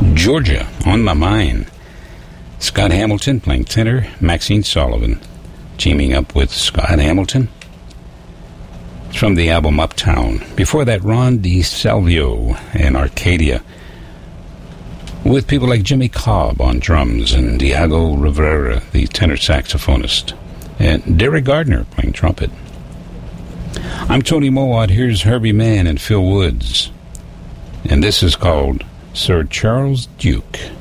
Georgia, On My Mind. Scott Hamilton playing tenor, Maxine Sullivan teaming up with Scott Hamilton. It's from the album Uptown. Before that, Ron DiSalvio and Arcadia, with people like Jimmy Cobb on drums and Diego Rivera, the tenor saxophonist, and Derek Gardner playing trumpet. I'm Tony Mowat. Here's Herbie Mann and Phil Woods, and this is called Sir Charles Duke.